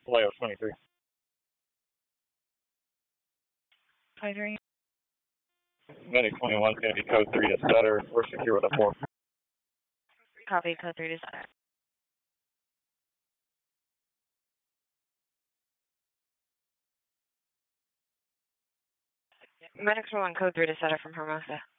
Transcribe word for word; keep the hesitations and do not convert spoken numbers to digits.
Leo twenty-three. twenty-three. Medic twenty-one is going to be code three to stutter. We're secure with a four. Copy, code three to center. Medics one, code three to center from Hermosa.